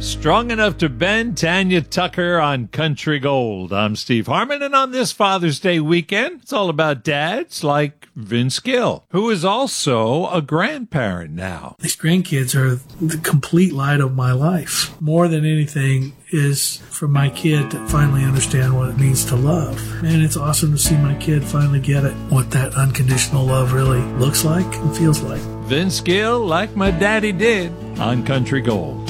Strong Enough to Bend, Tanya Tucker on Country Gold. I'm Steve Harmon, and on this Father's Day weekend, it's all about dads like Vince Gill, who is also a grandparent now. These grandkids are the complete light of my life. More than anything is for my kid to finally understand what it means to love. Man, it's awesome to see my kid finally get it, what that unconditional love really looks like and feels like. Vince Gill, like my daddy did, on Country Gold.